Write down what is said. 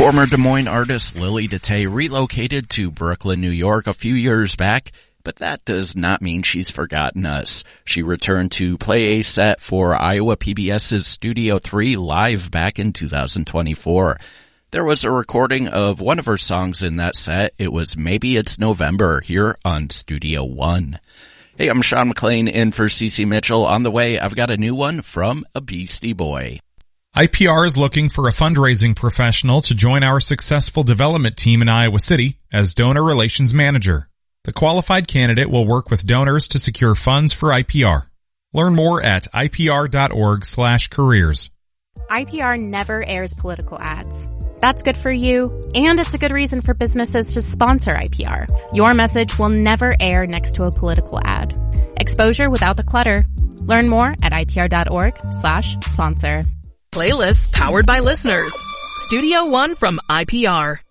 Former Des Moines artist Lily Detay relocated to Brooklyn, New York a few years back, but that does not mean she's forgotten us. She returned to play a set for Iowa PBS's Studio 3 live back in 2024. There was a recording of one of her songs in that set. It was Maybe It's November here on Studio 1. Hey, I'm Sean McLean in for CC Mitchell. On the way, I've got a new one from a Beastie Boy. IPR is looking for a fundraising professional to join our successful development team in Iowa City as donor relations manager. The qualified candidate will work with donors to secure funds for IPR. Learn more at ipr.org/careers. IPR never airs political ads. That's good for you, and it's a good reason for businesses to sponsor IPR. Your message will never air next to a political ad. Exposure without the clutter. Learn more at ipr.org/sponsor. Playlists powered by listeners. Studio One from IPR.